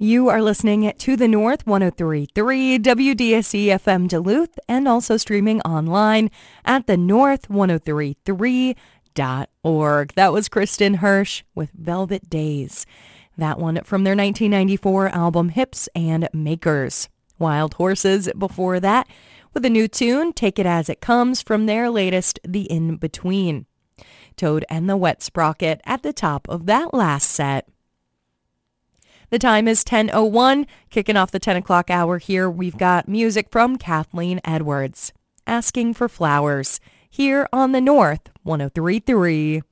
You are listening to the North 103.3 WDSE FM Duluth and also streaming online at the north1033.org. That was Kristen Hirsch with Velvet Days. That one from their 1994 album Hips and Makers. Wild Horses before that with a new tune, Take It As It Comes, from their latest The In Between. Toad and the Wet Sprocket at the top of that last set. The time is 10:01, kicking off the 10 o'clock hour here. We've got music from Kathleen Edwards, Asking for Flowers, here on the North 103.3.